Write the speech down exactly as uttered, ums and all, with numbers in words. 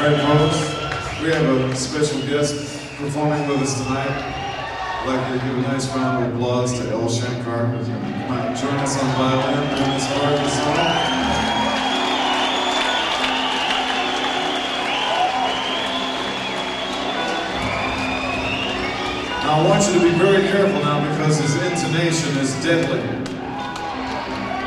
right, folks. We have a special guest performing with us tonight. I'd like to give a nice round of applause to El Shankar, who's going to come out and join us on violin during this part of the song. Now I want you to be very careful now because his intonation is deadly.